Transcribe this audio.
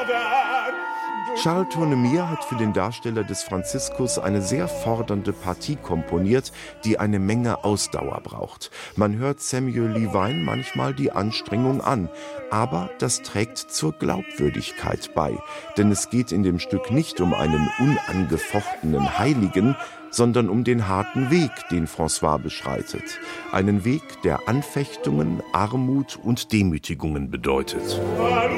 Charles Tournemire hat für den Darsteller des Franziskus eine sehr fordernde Partie komponiert, die eine Menge Ausdauer braucht. Man hört Samuel Levine manchmal die Anstrengung an, aber das trägt zur Glaubwürdigkeit bei. Denn es geht in dem Stück nicht um einen unangefochtenen Heiligen, sondern um den harten Weg, den François beschreitet. Einen Weg, der Anfechtungen, Armut und Demütigungen bedeutet.